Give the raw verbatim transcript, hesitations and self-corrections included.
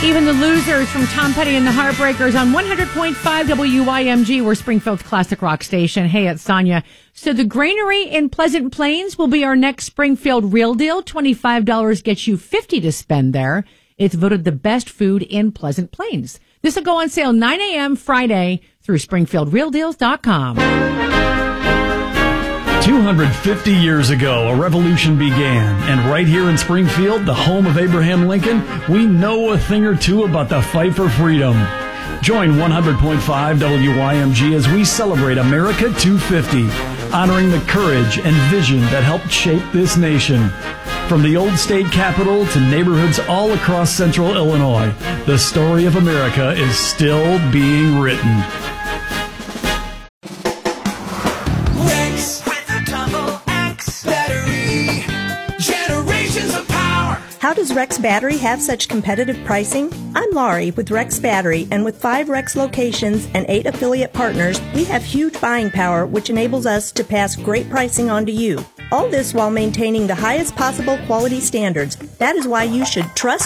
Even the Losers from Tom Petty and the Heartbreakers on one hundred point five W Y M G, we're Springfield's classic rock station. Hey, it's Sonia. So the Granary in Pleasant Plains will be our next Springfield Real Deal. twenty-five dollars gets you fifty dollars to spend there. It's voted the best food in Pleasant Plains. This will go on sale nine a.m. Friday through Springfield Real Deals dot com. two hundred fifty years ago, a revolution began, and right here in Springfield, the home of Abraham Lincoln, we know a thing or two about the fight for freedom. Join one hundred point five W Y M G as we celebrate America two fifty, honoring the courage and vision that helped shape this nation. From the old state capitol to neighborhoods all across central Illinois, the story of America is still being written. How does Rex Battery have such competitive pricing? I'm Laurie with Rex Battery, and with five Rex locations and eight affiliate partners, we have huge buying power, which enables us to pass great pricing on to you. All this while maintaining the highest possible quality standards. That is why you should trust